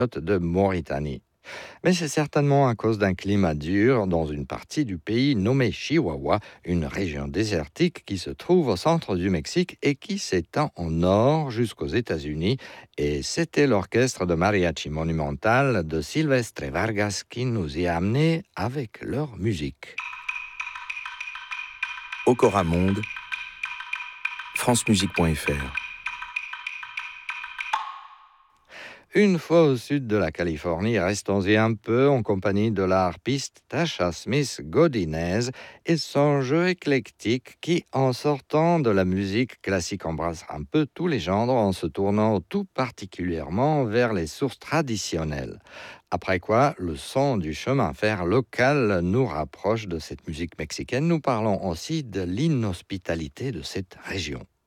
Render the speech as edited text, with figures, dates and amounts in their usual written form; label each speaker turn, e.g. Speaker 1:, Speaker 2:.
Speaker 1: de Mauritanie. Mais c'est certainement à cause d'un climat dur dans une partie du pays nommée Chihuahua, une région désertique qui se trouve au centre du Mexique et qui s'étend au nord jusqu'aux États-Unis. Et c'était l'orchestre de mariachi monumental de Silvestre Vargas qui nous y a amenés avec leur musique.
Speaker 2: Okora Monde, francemusique.fr.
Speaker 1: Une fois au sud de la Californie, restons-y un peu en compagnie de la harpiste Tasha Smith Godinez et son jeu éclectique qui, en sortant de la musique classique, embrasse un peu tous les genres en se tournant tout particulièrement vers les sources traditionnelles. Après quoi, le son du chemin de fer local nous rapproche de cette musique mexicaine. Nous parlons aussi de l'inhospitalité de cette région.